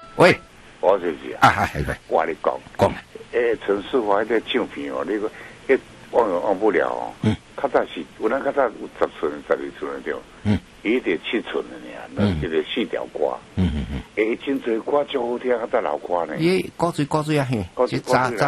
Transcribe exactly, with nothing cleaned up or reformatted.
喂， 我就是啊，系系， 我跟你讲， 讲， 诶，陈世华迄个唱片哦，你个，迄忘了忘不了哦。嗯。较早是，有人较早有十寸、十二寸的对。嗯。伊得七寸的呢，那一个四条歌。嗯嗯嗯。诶，真侪歌足好听，较早老歌呢。 伊歌水歌水啊，嘿， 歌水歌水。